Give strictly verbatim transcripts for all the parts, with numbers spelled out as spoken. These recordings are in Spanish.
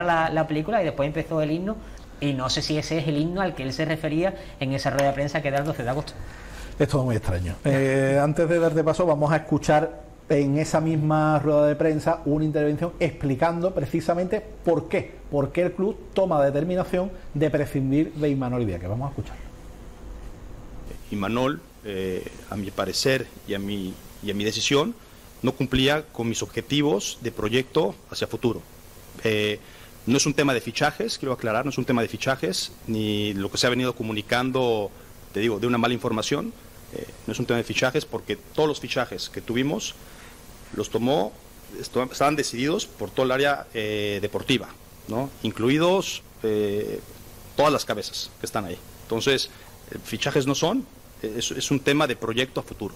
la, la película y después empezó el himno, y no sé si ese es el himno al que él se refería en esa rueda de prensa que da el doce de agosto. Es todo muy extraño. Eh, antes de darte paso, vamos a escuchar en esa misma rueda de prensa una intervención explicando precisamente por qué, por qué el club toma la determinación de prescindir de Imanol Díaz, que vamos a escuchar. Imanol, eh, a mi parecer y a mi, y a mi decisión, no cumplía con mis objetivos de proyecto hacia futuro. Eh, no es un tema de fichajes, quiero aclarar, no es un tema de fichajes, ni lo que se ha venido comunicando, te digo, de una mala información. Eh, no es un tema de fichajes porque todos los fichajes que tuvimos los tomó, estaban decididos por todo el área eh, deportiva, ¿no? Incluidos eh, todas las cabezas que están ahí. Entonces, eh, fichajes no son, es, es un tema de proyecto a futuro.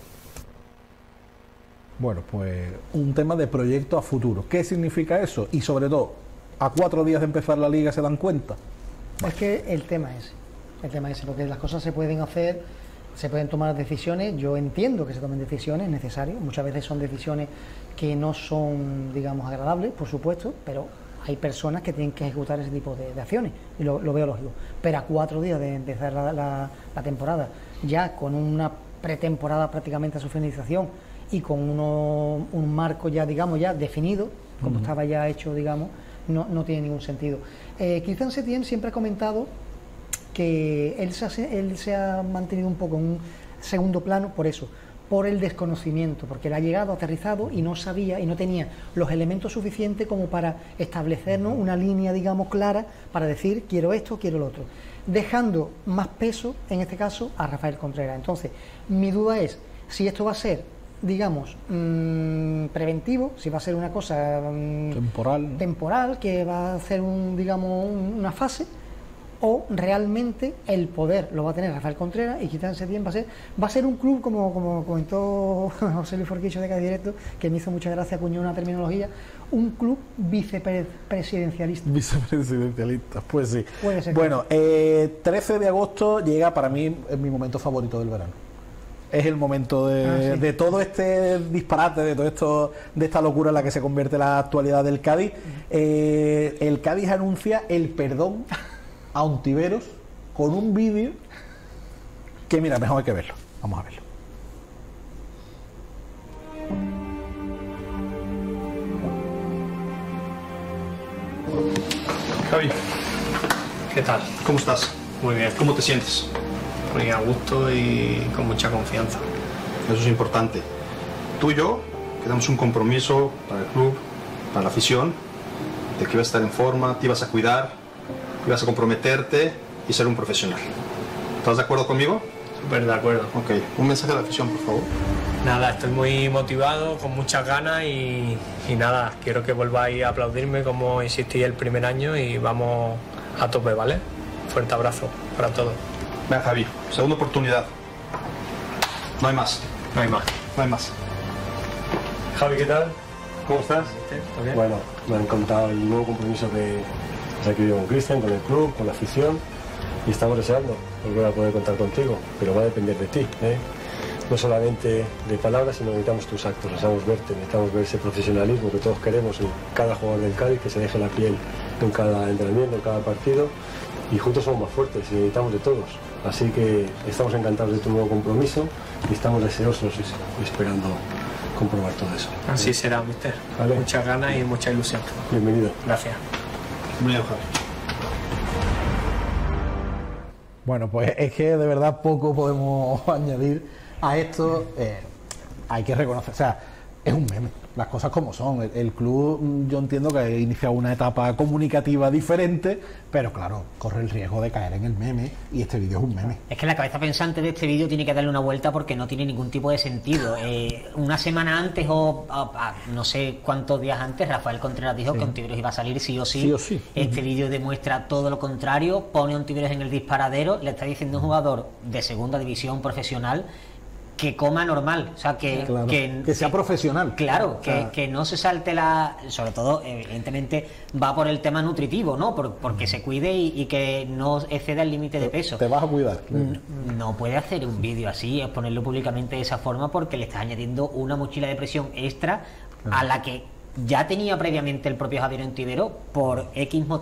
Bueno, pues un tema de proyecto a futuro. ¿Qué significa eso? Y sobre todo, a cuatro días de empezar la liga se dan cuenta. Es que el tema es, el tema es, porque las cosas se pueden hacer, se pueden tomar decisiones. Yo entiendo que se tomen decisiones necesarias, muchas veces son decisiones que no son, digamos, agradables, por supuesto, pero hay personas que tienen que ejecutar ese tipo de, de acciones, y lo, lo veo lógico. Pero a cuatro días de empezar la, la, la temporada, ya con una pretemporada prácticamente a su finalización y con uno, un marco ya, digamos, ya definido, como uh-huh. estaba ya hecho, digamos, no, no tiene ningún sentido. Eh, Cristian Setién siempre ha comentado que él se, ha, él se ha mantenido un poco en un segundo plano por eso, por el desconocimiento, porque él ha llegado aterrizado y no sabía y no tenía los elementos suficientes como para establecernos una línea, digamos, clara para decir quiero esto, quiero lo otro, dejando más peso, en este caso, a Rafael Contreras. Entonces, mi duda es si esto va a ser, digamos, mmm, preventivo, si va a ser una cosa mmm, temporal, ¿no? temporal, que va a ser un, digamos, un, una fase, o realmente el poder lo va a tener Rafael Contreras y Cristian Setién va a ser va a ser un club, como, como comentó José Luis Forquicho de Cádiz Directo, que me hizo mucha gracia, acuñó una terminología, un club vicepresidencialista. Vicepresidencialista, pues sí. Puede ser. Bueno, eh, trece de agosto llega, para mí, es mi momento favorito del verano. Es el momento de, ah, sí. de todo este disparate, de todo esto, de esta locura en la que se convierte la actualidad del Cádiz. Eh, el Cádiz anuncia el perdón a Ontiveros con un vídeo que, mira, mejor hay que verlo. Vamos a verlo. Javi, ¿qué tal? ¿Cómo estás? Muy bien. ¿Cómo te sientes? Muy a gusto y con mucha confianza. Eso es importante. Tú y yo quedamos un compromiso para el club, para la afición, de que ibas a estar en forma, te ibas a cuidar, ibas a comprometerte y ser un profesional. ¿Estás de acuerdo conmigo? Súper de acuerdo. Ok, un mensaje a la afición, por favor. Nada, estoy muy motivado, con muchas ganas y, y nada, quiero que volváis a aplaudirme como hiciste el primer año y vamos a tope, ¿vale? Fuerte abrazo para todos. Ven, Javi, segunda oportunidad. No hay más. No hay más. No hay más. Javi, ¿qué tal? ¿Cómo estás? ¿Bien? Bueno, me ha encantado el nuevo compromiso que se ha adquirido con Cristian, con el club, con la afición, y estamos deseando volver a poder contar contigo, pero va a depender de ti, ¿eh? No solamente de palabras, sino necesitamos tus actos, necesitamos verte, necesitamos ver ese profesionalismo que todos queremos en cada jugador del Cádiz, que se deje la piel en cada entrenamiento, en cada partido, y juntos somos más fuertes y necesitamos de todos. Así que estamos encantados de tu nuevo compromiso y estamos deseosos y esperando comprobar todo eso. Así será, mister. ¿Vale? Muchas ganas y mucha ilusión. Bienvenido. Gracias. Bienvenido, Javi. Bueno, pues es que de verdad poco podemos añadir a esto. Eh, hay que reconocer, o sea, es un meme, las cosas como son. El, el club, yo entiendo que ha iniciado una etapa comunicativa diferente, pero claro, corre el riesgo de caer en el meme, y este vídeo es un meme. Es que la cabeza pensante de este vídeo tiene que darle una vuelta porque no tiene ningún tipo de sentido. Eh, una semana antes o a, a, no sé cuántos días antes, Rafael Contreras dijo sí. que Ontiveros iba a salir sí o sí. sí, o sí. Este uh-huh. vídeo demuestra todo lo contrario, pone a Ontiveros en el disparadero, le está diciendo a un jugador de segunda división profesional que coma normal, o sea, que, claro, que, que sea profesional. Claro, que, o sea, que no se salte la... Sobre todo, evidentemente, va por el tema nutritivo, ¿no? Por, porque se cuide y, y que no exceda el límite de peso. Te vas a cuidar. Claro. No, no puede hacer un vídeo así, exponerlo públicamente de esa forma, porque le estás añadiendo una mochila de presión extra a la que ya tenía previamente el propio Javier Ontiveros por X motivo.